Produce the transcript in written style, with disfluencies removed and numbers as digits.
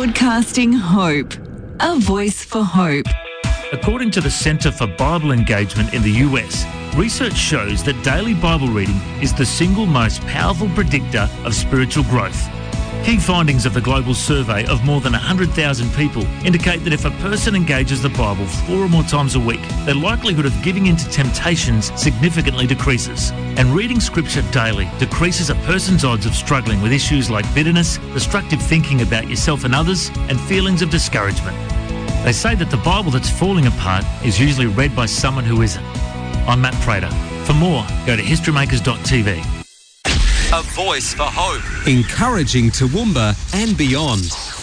Broadcasting hope. A voice for hope. According to the Centre for Bible Engagement in the US, research shows that daily Bible reading is the single most powerful predictor of spiritual growth. Key findings of the global survey of more than 100,000 people indicate that if a person engages the Bible 4 or more times a week, their likelihood of giving in to temptations significantly decreases. And reading Scripture daily decreases a person's odds of struggling with issues like bitterness, destructive thinking about yourself and others, and feelings of discouragement. They say that the Bible that's falling apart is usually read by someone who isn't. I'm Matt Prater. For more, go to historymakers.tv. A voice for hope. Encouraging Toowoomba and beyond.